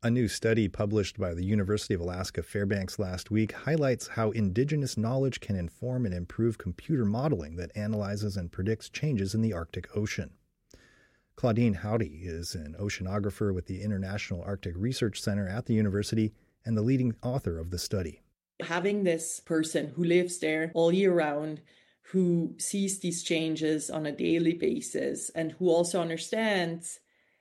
A new study published by the University of Alaska Fairbanks last week highlights how indigenous knowledge can inform and improve computer modeling that analyzes and predicts changes in the Arctic Ocean. Claudine Howdy is an oceanographer with the International Arctic Research Center at the university and the leading author of the study. Having this person who lives there all year round, who sees these changes on a daily basis, and who also understands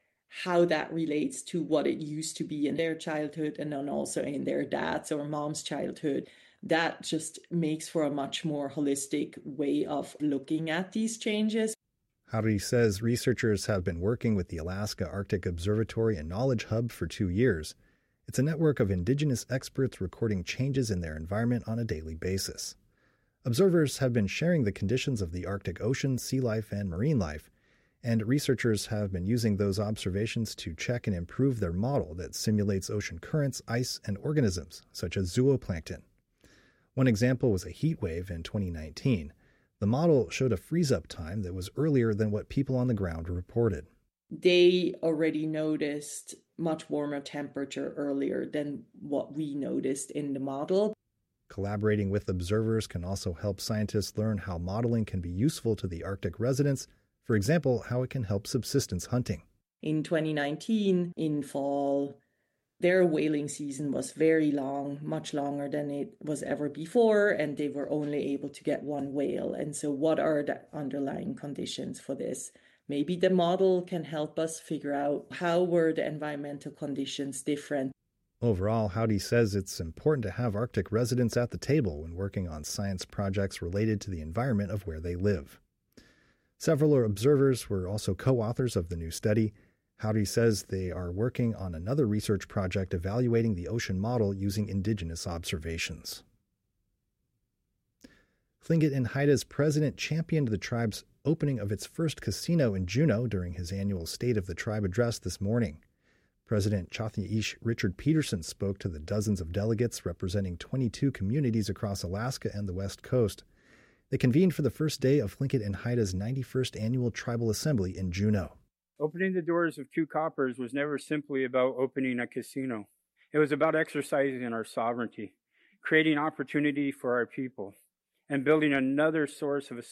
how that relates to what it used to be in their childhood and then also in their dad's or mom's childhood, that just makes for a much more holistic way of looking at these changes. Howdy says researchers have been working with the Alaska Arctic Observatory and Knowledge Hub for 2 years. It's a network of indigenous experts recording changes in their environment on a daily basis. Observers have been sharing the conditions of the Arctic Ocean, sea life, and marine life, and researchers have been using those observations to check and improve their model that simulates ocean currents, ice, and organisms, such as zooplankton. One example was a heat wave in 2019. The model showed a freeze-up time that was earlier than what people on the ground reported. They already noticed much warmer temperature earlier than what we noticed in the model. Collaborating with observers can also help scientists learn how modeling can be useful to the Arctic residents. For example, how it can help subsistence hunting. In 2019, in fall, their whaling season was very long, much longer than it was ever before, and they were only able to get one whale. And so what are the underlying conditions for this? Maybe the model can help us figure out how were the environmental conditions different. Overall, Howdy says it's important to have Arctic residents at the table when working on science projects related to the environment of where they live. Several observers were also co-authors of the new study. Howdy says they are working on another research project evaluating the ocean model using indigenous observations. Tlingit and Haida's president championed the tribe's opening of its first casino in Juneau during his annual State of the Tribe address this morning. President Chatham-Ish Richard Peterson spoke to the dozens of delegates representing 22 communities across Alaska and the West Coast. They convened for the first day of Tlingit and Haida's 91st Annual Tribal Assembly in Juneau. Opening the doors of Two Coppers was never simply about opening a casino. It was about exercising our sovereignty, creating opportunity for our people, and building another source of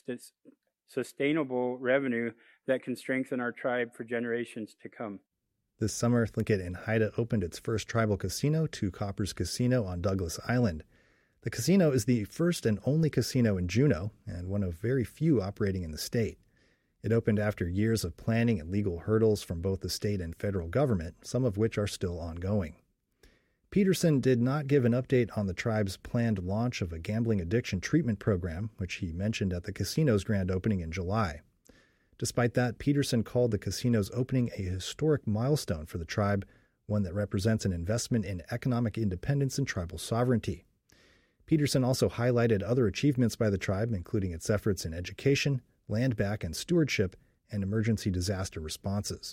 sustainable revenue that can strengthen our tribe for generations to come. This summer, Tlingit and Haida opened its first tribal casino, Two Coppers Casino on Douglas Island. The casino is the first and only casino in Juneau, and one of very few operating in the state. It opened after years of planning and legal hurdles from both the state and federal government, some of which are still ongoing. Peterson did not give an update on the tribe's planned launch of a gambling addiction treatment program, which he mentioned at the casino's grand opening in July. Despite that, Peterson called the casino's opening a historic milestone for the tribe, one that represents an investment in economic independence and tribal sovereignty. Peterson also highlighted other achievements by the tribe, including its efforts in education, land back and stewardship, and emergency disaster responses.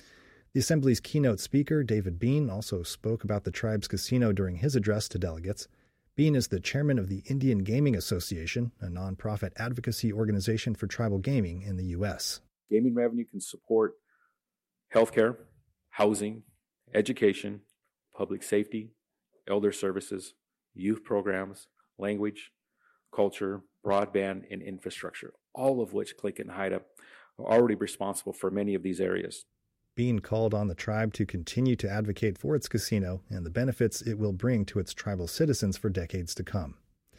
The Assembly's keynote speaker, David Bean, also spoke about the tribe's casino during his address to delegates. Bean is the chairman of the Indian Gaming Association, a nonprofit advocacy organization for tribal gaming in the U.S. Gaming revenue can support healthcare, housing, education, public safety, elder services, youth programs, language, culture, broadband, and infrastructure, all of which Tlingit and Haida are already responsible for many of these areas. Bean called on the tribe to continue to advocate for its casino and the benefits it will bring to its tribal citizens for decades to come.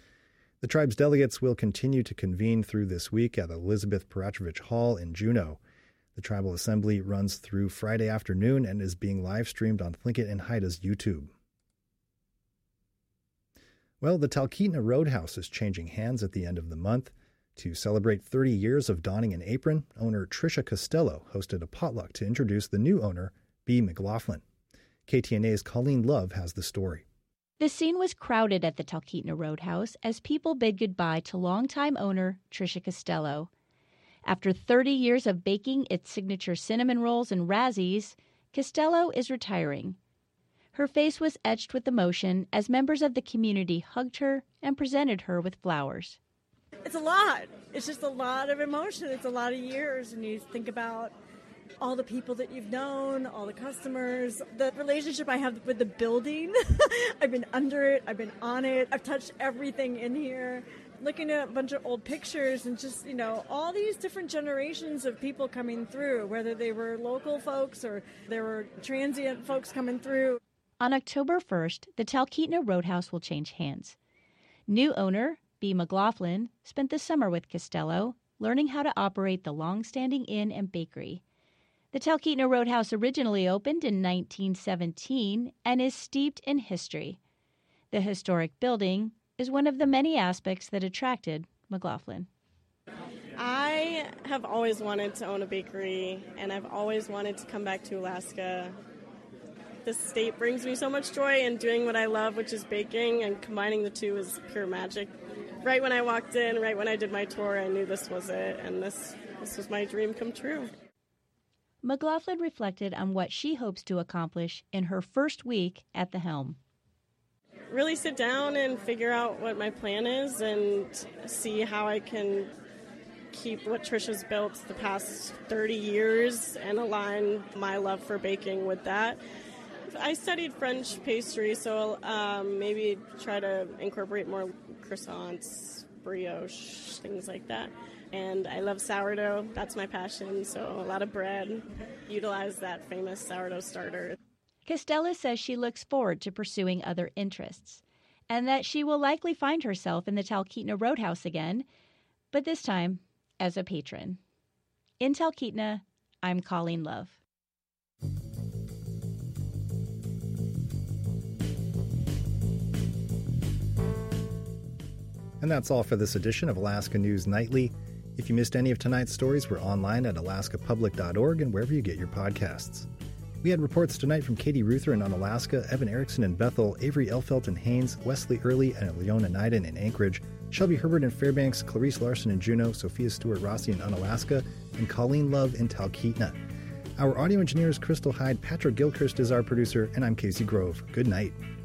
The tribe's delegates will continue to convene through this week at Elizabeth Peratrovich Hall in Juneau. The Tribal Assembly runs through Friday afternoon and is being live-streamed on Tlingit and Haida's YouTube. Well, the Talkeetna Roadhouse is changing hands at the end of the month. To celebrate 30 years of donning an apron, owner Tricia Costello hosted a potluck to introduce the new owner, B. McLaughlin. KTNA's Colleen Love has the story. The scene was crowded at the Talkeetna Roadhouse as people bid goodbye to longtime owner Tricia Costello. After 30 years of baking its signature cinnamon rolls and Razzies, Costello is retiring. Her face was etched with emotion as members of the community hugged her and presented her with flowers. It's a lot. It's just a lot of emotion. It's a lot of years, and you think about all the people that you've known, all the customers, the relationship I have with the building. I've been under it, I've been on it, I've touched everything in here. Looking at a bunch of old pictures and just, all these different generations of people coming through, whether they were local folks or there were transient folks coming through. On October 1st, the Talkeetna Roadhouse will change hands. New owner, B. McLaughlin, spent the summer with Costello, learning how to operate the long-standing inn and bakery. The Talkeetna Roadhouse originally opened in 1917 and is steeped in history. The historic building is one of the many aspects that attracted McLaughlin. I have always wanted to own a bakery, and I've always wanted to come back to Alaska. This state brings me so much joy, and doing what I love, which is baking, and combining the two is pure magic. Right when I walked in, right when I did my tour, I knew this was it, and this was my dream come true. McLaughlin reflected on what she hopes to accomplish in her first week at the helm. Really sit down and figure out what my plan is and see how I can keep what Trisha's built the past 30 years and align my love for baking with that. I studied French pastry, so maybe try to incorporate more croissants, brioche, things like that. And I love sourdough. That's my passion, so a lot of bread. Utilize that famous sourdough starter. Costello says she looks forward to pursuing other interests and that she will likely find herself in the Talkeetna Roadhouse again, but this time as a patron. In Talkeetna, I'm Colleen Love. And that's all for this edition of Alaska News Nightly. If you missed any of tonight's stories, we're online at alaskapublic.org and wherever you get your podcasts. We had reports tonight from Katie Ruther in Unalaska, Evan Erickson in Bethel, Avery Elfelt in Haines, Wesley Early and Leona Nyden in Anchorage, Shelby Herbert in Fairbanks, Clarice Larson in Juneau, Sophia Stewart-Rossi in Unalaska, and Colleen Love in Talkeetna. Our audio engineer is Crystal Hyde, Patrick Gilchrist is our producer, and I'm Casey Grove. Good night.